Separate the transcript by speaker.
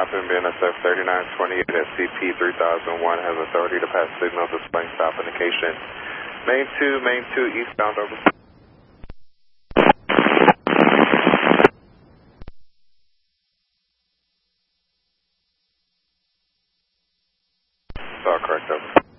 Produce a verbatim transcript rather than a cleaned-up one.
Speaker 1: stopping, B N S F thirty-nine twenty-eight at C P three thousand one has authority to pass signal displaying stop indication. Main two, main two, eastbound over. All correct, over.